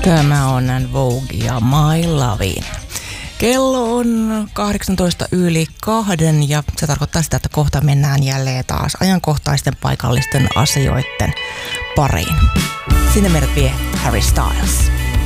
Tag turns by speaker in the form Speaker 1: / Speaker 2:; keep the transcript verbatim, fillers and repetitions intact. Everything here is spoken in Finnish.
Speaker 1: Tämä on Vogue ja My Lovin. Kello on kahdeksantoista yli kahden ja se tarkoittaa sitä, että kohta mennään jälleen taas ajankohtaisten paikallisten asioiden pariin. Sinne meidät vie Harry Styles.